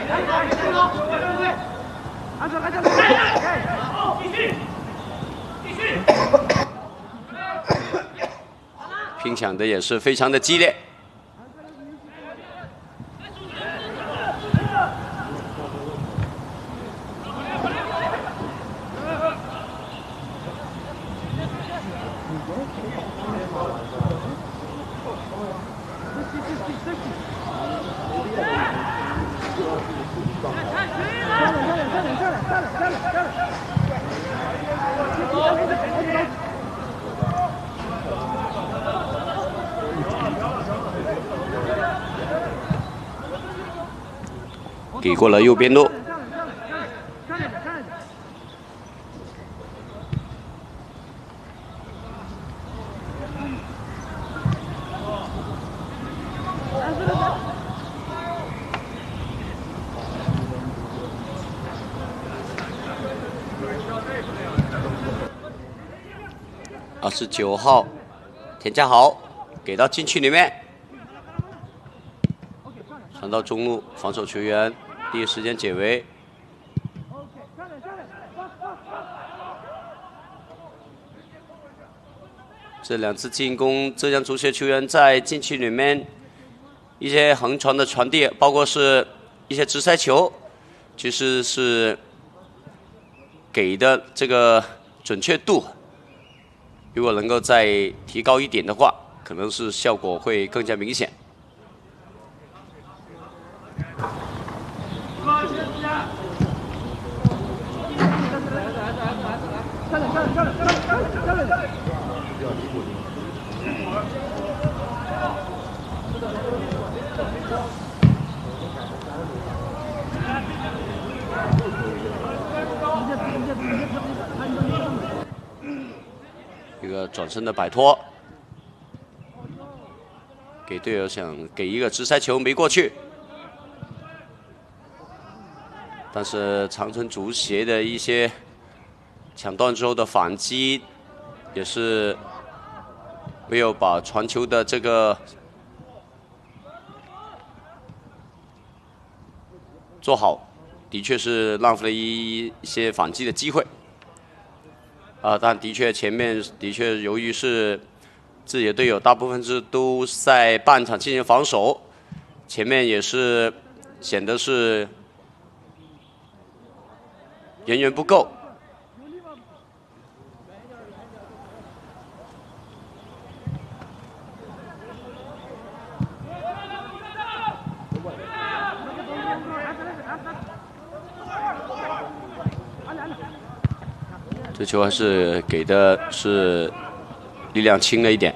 拼抢的也是非常的激烈。 给过了右边路，29号田家豪给到禁区里面，传到中路，防守球员。 第一时间解围，这两次进攻，浙江足协球员在禁区里面一些横传的传递，包括是一些直塞球，其实是给的这个准确度，如果能够再提高一点的话，可能是效果会更加明显。 一个转身的摆脱，给队友想给一个直塞球没过去，但是长春足协的一些抢断之后的反击，也是没有把传球的这个做好，的确是浪费了一些反击的机会。但的确前面的确由于是自己的队友大部分都在半场进行防守，前面也是显得是人员不够。 这球还是给的是力量轻了一点。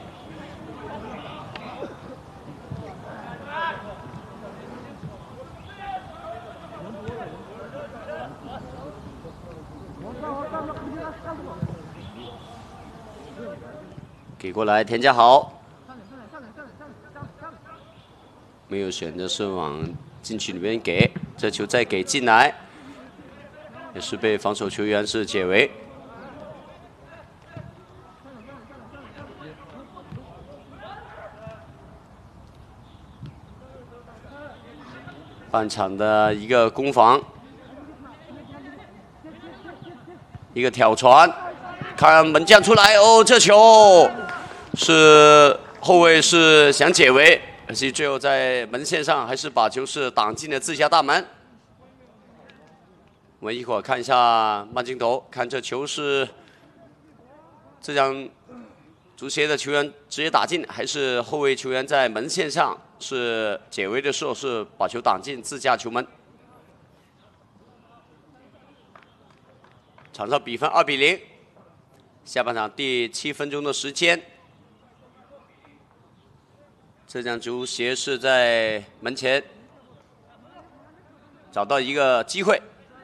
给过来，田家豪没有选择是往禁区里面给，这球再给进来，也是被防守球员是解围。 半场的一个攻防，一个挑传，看门将出来哦，这球是后卫是想解围，可惜最后在门线上还是把球是挡进了自家大门。我们一会儿看一下慢镜头，看这球是浙江足协的球员直接打进，还是后卫球员在门线上？ 是解围的时候是把球挡进自家球门，场上比分2比0。下半场第7分钟的时间，浙江足协是在门前找到一个机会。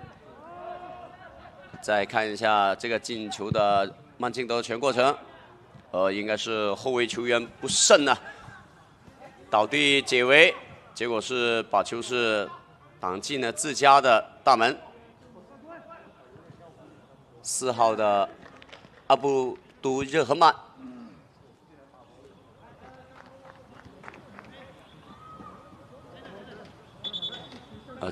再看一下这个进球的慢镜头全过程，应该是后卫球员不慎啊。 倒地解围，结果是把球是挡进了自家的大门。4号的阿布都热赫曼